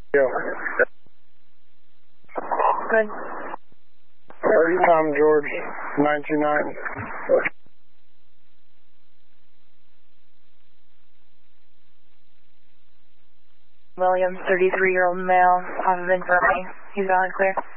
Yeah. Good. Tom George, 929. Williams, 33-year-old male, off of infirmary. He's valid clear.